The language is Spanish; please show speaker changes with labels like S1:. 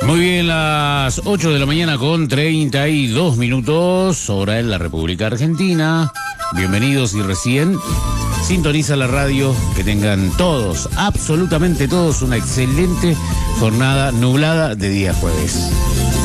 S1: Muy bien, las 8 de la mañana con 32 minutos, hora en la República Argentina. Bienvenidos y recién sintoniza la radio. Que tengan todos, absolutamente todos, una excelente jornada nublada de día jueves.